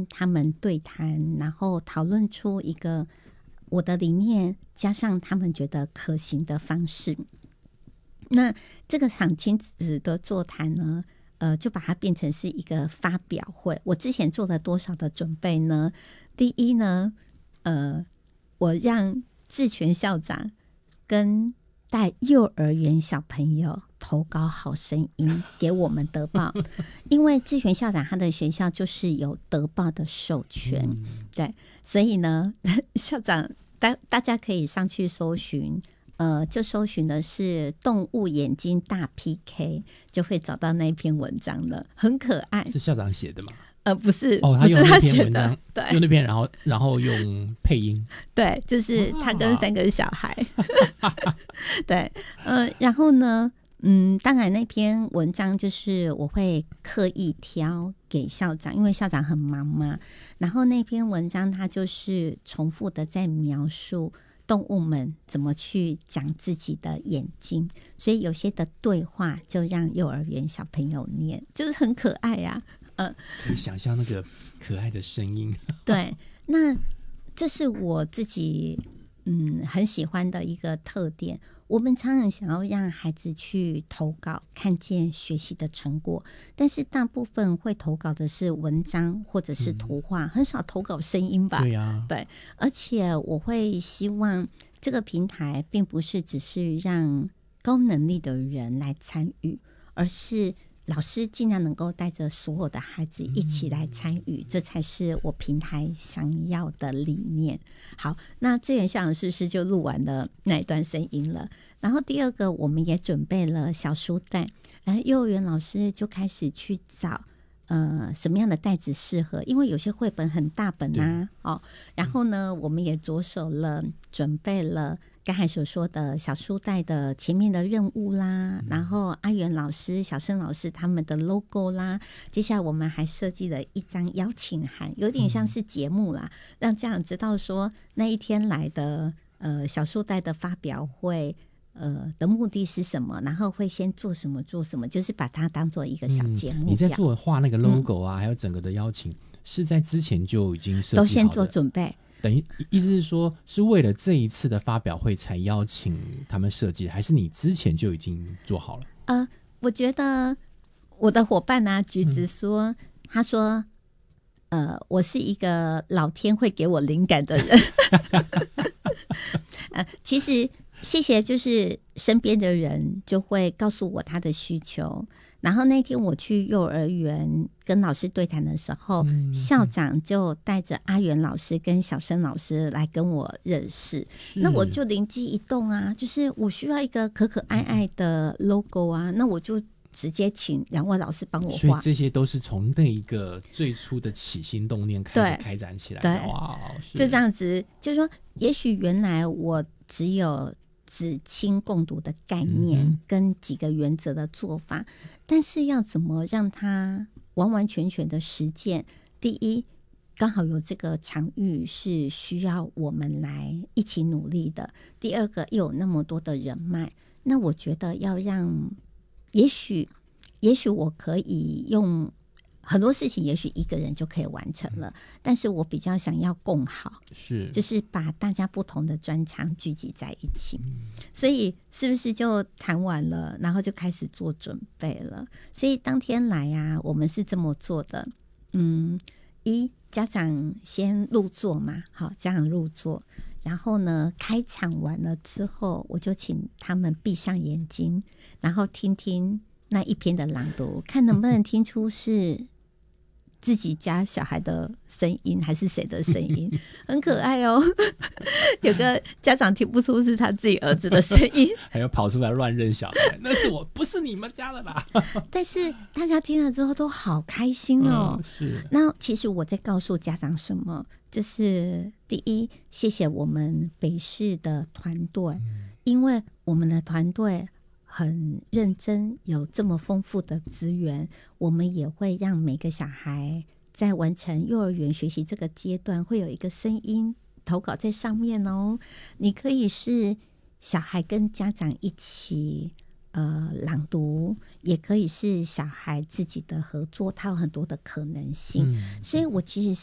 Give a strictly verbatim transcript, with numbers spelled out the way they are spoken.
跟他们对谈，然后讨论出一个我的理念加上他们觉得可行的方式。那这个场亲子的座谈呢，呃，就把它变成是一个发表会。我之前做了多少的准备呢？第一呢，呃，我让志全校长跟带幼儿园小朋友投稿好声音给我们得报，因为志全校长他的学校就是有得报的授权，嗯、对，所以呢，校长大大家可以上去搜寻。呃，就搜寻的是动物眼睛大 P K， 就会找到那一篇文章了，很可爱。 是校长写的吗？ 呃，不是， 哦，他用那篇文章， 对， 用那篇，然后然后用配音， 对，就是他跟三个小孩，啊、对，呃，然后呢，嗯，当然那篇文章就是我会刻意挑给校长，因为校长很忙嘛。然后那篇文章他就是重复的在描述动物们怎么去讲自己的眼睛，所以有些的对话就让幼儿园小朋友念，就是很可爱呀、啊。呃， 可以想象那个可爱的声音。 对，那这是我自己嗯很喜欢的一个特点。我们常常想要让孩子去投稿，看见学习的成果，但是大部分会投稿的是文章或者是图画，嗯、很少投稿声音吧？ 对呀、啊， 对。而且我会希望这个平台并不是只是让高能力的人来参与，而是老师尽量能够带着所有的孩子一起来参与、嗯、这才是我平台想要的理念。好，那志远校长是不是就录完了那一段声音了？然后第二个，我们也准备了小书袋，然后幼儿园老师就开始去找呃什么样的袋子适合，因为有些绘本很大本啊，哦，然后呢、嗯、我们也着手了准备了刚才所说的小书袋的前面的任务啦、嗯、然后阿元老师小生老师他们的 logo 啦，接下来我们还设计了一张邀请函，有点像是节目啦、嗯、让家长知道说那一天来的呃小书袋的发表会呃的目的是什么，然后会先做什么做什么，就是把它当做一个小节目、嗯、 你在做画那个 logo 啊、嗯、还有整个的邀请是在之前就已经设计好的， 都先做准备， 等于意思是说是为了这一次的发表会才邀请他们设计，还是你之前就已经做好了？ 呃，我觉得我的伙伴啊橘子说、嗯、他说呃，我是一个老天会给我灵感的人呃，其实谢谢就是身边的人就会告诉我他的需求，然后那天我去幼儿园跟老师对谈的时候、嗯、校长就带着阿元老师跟小生老师来跟我认识，那我就灵机一动啊，就是我需要一个可可爱爱的 logo 啊、嗯、那我就直接请两位老师帮我画， 所以这些都是从那一个最初的起心动念开始开展起来的。哇， 就这样子，就是说也许原来我只有子亲共读的概念跟几个原则的做法、嗯、但是要怎么让它完完全全的实践，第一刚好有这个场域是需要我们来一起努力的，第二个又有那么多的人脉，那我觉得要让也许也许我可以用很多事情也许一个人就可以完成了、嗯、但是我比较想要共好， 是就是把大家不同的专长聚集在一起、嗯、所以是不是就谈完了然后就开始做准备了，所以当天来啊我们是这么做的，嗯，一家长先入座嘛，好，家长入座，然后呢开场完了之后我就请他们闭上眼睛，然后听听那一篇的朗读，看能不能听出是自己家小孩的声音还是谁的声音很可爱哦有个家长听不出是他自己儿子的声音还有跑出来乱认小孩那是我不是你们家的吧但是大家听了之后都好开心哦、嗯、是。那其实我在告诉家长什么，就是第一谢谢我们北市的团队、嗯、因为我们的团队很认真，有这么丰富的资源，我们也会让每个小孩在完成幼儿园学习这个阶段会有一个声音投稿在上面哦。你可以是小孩跟家长一起呃朗读，也可以是小孩自己的合作，它有很多的可能性、嗯、所以我其实